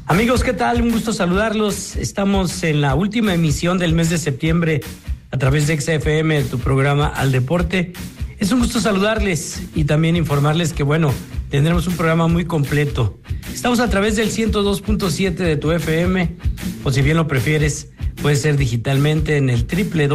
Amigos, ¿qué tal? Un gusto saludarlos. Estamos en la última emisión del mes de septiembre a través de XFM, tu programa Al Deporte. Es un gusto saludarles y también informarles que, tendremos un programa muy completo. Estamos a través del 102.7 de tu FM, o si bien lo prefieres, puede ser digitalmente en el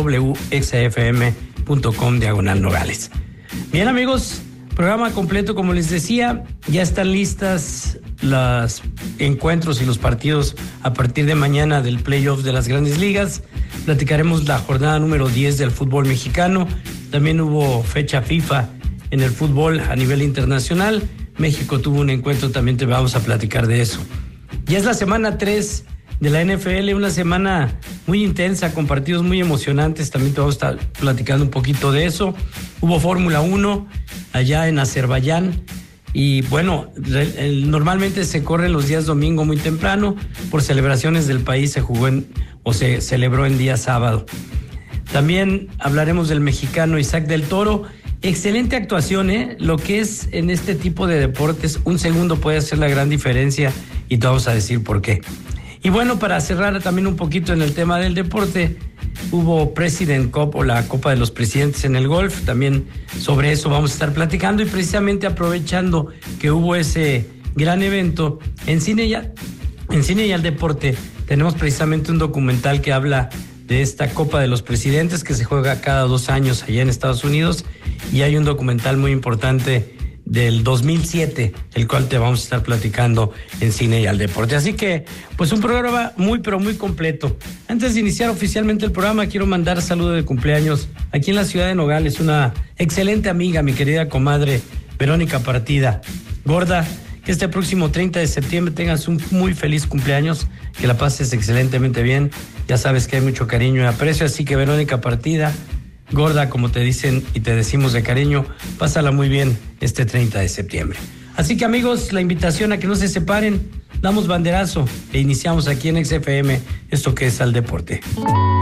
www.xfm.com/Nogales. Bien, amigos, programa completo, como les decía, ya están listas los encuentros y los partidos a partir de mañana del playoff de las Grandes Ligas. Platicaremos la jornada número 10 del fútbol mexicano. También hubo fecha FIFA en el fútbol a nivel internacional. México tuvo un encuentro, también te vamos a platicar de eso. Ya es la semana 3 de la NFL, una semana muy intensa con partidos muy emocionantes. También te vamos a estar platicando un poquito de eso. Hubo Fórmula 1 allá en Azerbaiyán. Y normalmente se corren los días domingo muy temprano. Por celebraciones del país se celebró en día sábado. También hablaremos del mexicano Isaac del Toro. Excelente actuación, Lo que es en este tipo de deportes, un segundo puede hacer la gran diferencia y te vamos a decir por qué. Y para cerrar también un poquito en el tema del deporte, hubo President Cup o la Copa de los Presidentes en el golf. También sobre eso vamos a estar platicando y precisamente aprovechando que hubo ese gran evento en Cine y al Deporte, tenemos precisamente un documental que habla de esta Copa de los Presidentes que se juega cada 2 años allá en Estados Unidos, y hay un documental muy importante del 2007, el cual te vamos a estar platicando en Cine y al Deporte. Así que, un programa muy, pero muy completo. Antes de iniciar oficialmente el programa, quiero mandar saludo de cumpleaños aquí en la ciudad de Nogales, una excelente amiga, mi querida comadre Verónica Partida. Gorda, que este próximo 30 de septiembre tengas un muy feliz cumpleaños, que la pases excelentemente bien. Ya sabes que hay mucho cariño y aprecio, así que Verónica Partida, Gorda, como te dicen y te decimos de cariño, pásala muy bien este 30 de septiembre. Así que, amigos, la invitación a que no se separen, damos banderazo e iniciamos aquí en XFM esto que es Al Deporte.